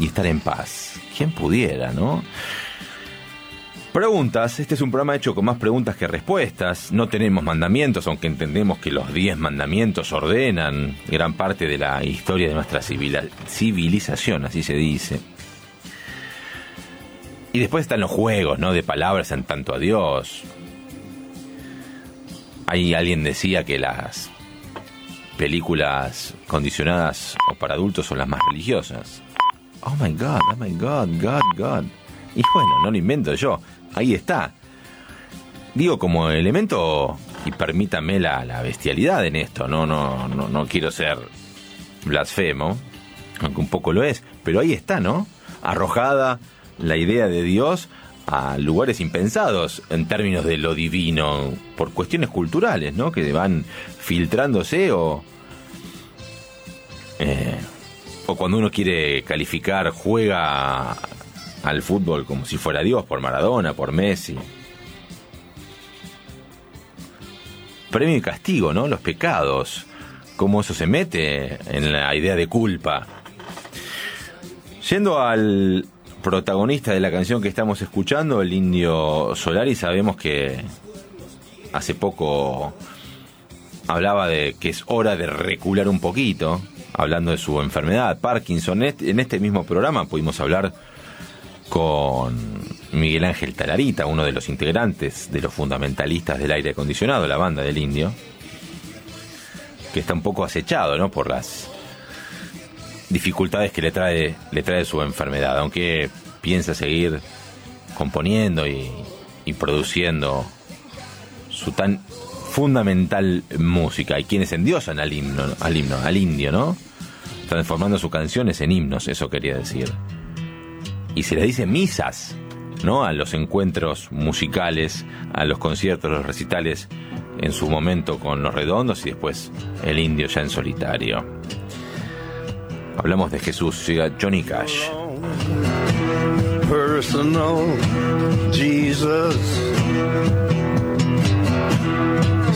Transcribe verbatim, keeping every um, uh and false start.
y estar en paz. ¿Quién pudiera, no? Preguntas. Este es un programa hecho con más preguntas que respuestas. No tenemos mandamientos, aunque entendemos que los diez mandamientos ordenan gran parte de la historia de nuestra civilización, así se dice. Y después están los juegos, ¿no? De palabras en tanto a Dios. Ahí alguien decía que las películas condicionadas o para adultos son las más religiosas. Oh my God, oh my God, God, God. Y bueno, no lo invento yo. Ahí está. Digo como elemento, y permítame la, la bestialidad en esto, no, no, no, no quiero ser blasfemo, aunque un poco lo es, pero ahí está, ¿no? Arrojada la idea de Dios a lugares impensados en términos de lo divino, por cuestiones culturales, ¿no? Que van filtrándose o... Eh, o cuando uno quiere calificar, juega al fútbol como si fuera Dios, por Maradona, por Messi. Premio y castigo, ¿no? Los pecados, cómo eso se mete en la idea de culpa. Yendo al protagonista de la canción que estamos escuchando, el Indio Solari, sabemos que hace poco hablaba de que es hora de recular un poquito, hablando de su enfermedad, Parkinson. En este mismo programa pudimos hablar con Miguel Ángel Talarita, uno de los integrantes de los fundamentalistas del aire acondicionado, la banda del Indio, que está un poco acechado, ¿no?, por las dificultades que le trae, le trae su enfermedad, aunque piensa seguir componiendo y, y produciendo su tan fundamental música. Hay quienes endiosan al himno, al himno, al indio, ¿no?, transformando sus canciones en himnos, eso quería decir. Y se le dice misas, ¿no?, a los encuentros musicales, a los conciertos, los recitales, en su momento con Los Redondos y después el Indio ya en solitario. Hablamos de Jesús, llega Johnny Cash. Personal Jesus,